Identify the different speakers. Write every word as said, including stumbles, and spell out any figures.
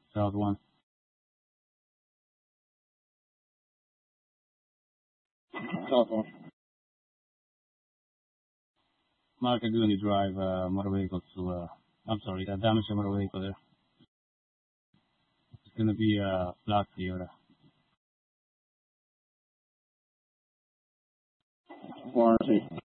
Speaker 1: South one.
Speaker 2: South one.
Speaker 1: Marcaguni drive uh, motor vehicle to, uh, I'm sorry, uh, damage to motor vehicle there. It's gonna be a uh, black Toyota.
Speaker 2: Warranty.